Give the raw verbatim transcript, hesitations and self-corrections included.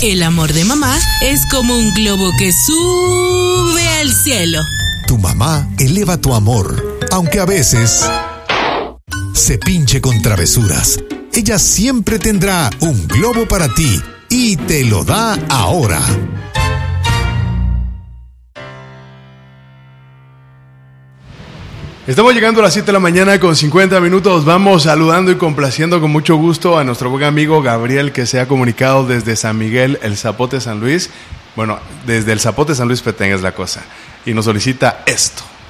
El amor de mamá es como un globo que sube al cielo. Tu mamá eleva tu amor, aunque a veces se pinche con travesuras. Ella siempre tendrá un globo para ti y te lo da ahora. Estamos llegando a las siete de la mañana con cincuenta minutos. Vamos saludando y complaciendo con mucho gusto a nuestro buen amigo Gabriel, que se ha comunicado desde San Miguel, el Zapote San Luis. Bueno, desde el Zapote San Luis Petén es la cosa. Y nos solicita esto.